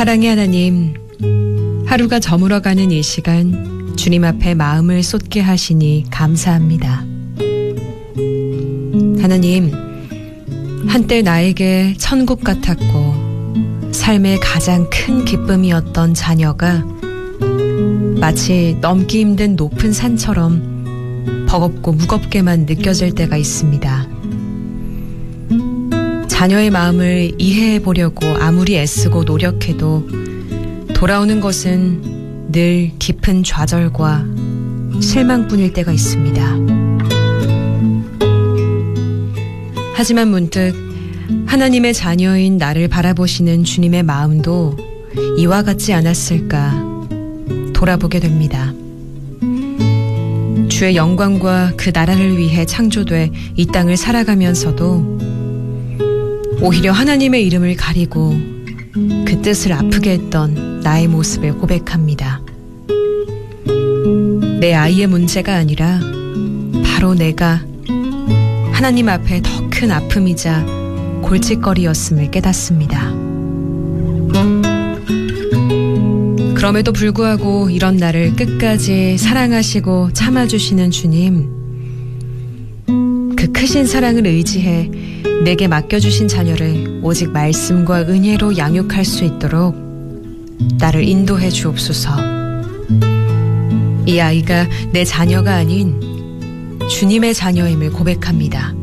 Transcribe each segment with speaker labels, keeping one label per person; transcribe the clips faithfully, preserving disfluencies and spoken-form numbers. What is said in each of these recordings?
Speaker 1: 사랑의 하나님, 하루가 저물어가는 이 시간 주님 앞에 마음을 쏟게 하시니 감사합니다. 하나님, 한때 나에게 천국 같았고 삶의 가장 큰 기쁨이었던 자녀가 마치 넘기 힘든 높은 산처럼 버겁고 무겁게만 느껴질 때가 있습니다. 자녀의 마음을 이해해 보려고 아무리 애쓰고 노력해도 돌아오는 것은 늘 깊은 좌절과 실망뿐일 때가 있습니다. 하지만 문득 하나님의 자녀인 나를 바라보시는 주님의 마음도 이와 같지 않았을까 돌아보게 됩니다. 주의 영광과 그 나라를 위해 창조돼 이 땅을 살아가면서도 오히려 하나님의 이름을 가리고 그 뜻을 아프게 했던 나의 모습을 고백합니다. 내 아이의 문제가 아니라 바로 내가 하나님 앞에 더 큰 아픔이자 골칫거리였음을 깨닫습니다. 그럼에도 불구하고 이런 나를 끝까지 사랑하시고 참아주시는 주님, 그 크신 사랑을 의지해 내게 맡겨주신 자녀를 오직 말씀과 은혜로 양육할 수 있도록 나를 인도해 주옵소서. 이 아이가 내 자녀가 아닌 주님의 자녀임을 고백합니다.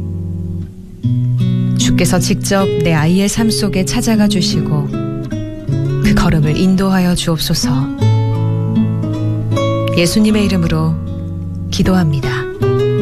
Speaker 1: 주께서 직접 내 아이의 삶 속에 찾아가 주시고 그 걸음을 인도하여 주옵소서. 예수님의 이름으로 기도합니다.